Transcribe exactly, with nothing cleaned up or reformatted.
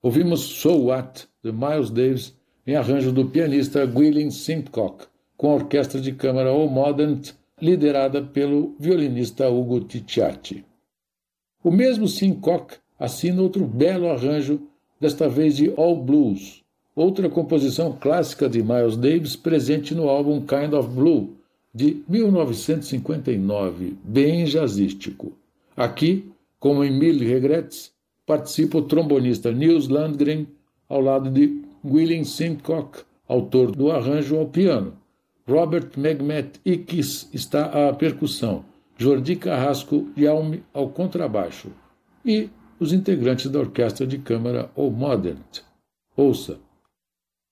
Ouvimos So What, de Miles Davis, em arranjo do pianista Gwilym Simcock, com a orquestra de câmara O Modern, liderada pelo violinista Ugo Ticciati. O mesmo Simcock assina outro belo arranjo, desta vez de All Blues, outra composição clássica de Miles Davis presente no álbum Kind of Blue, de mil novecentos e cinquenta e nove, bem jazzístico. Aqui, como em Mille Regrets, participa o trombonista Nils Landgren, ao lado de Gwilym Simcock, autor do arranjo ao piano. Robert Megmet Ickes está à percussão, Jordi Carrasco Yalme ao contrabaixo e os integrantes da orquestra de câmara O Modern. Ouça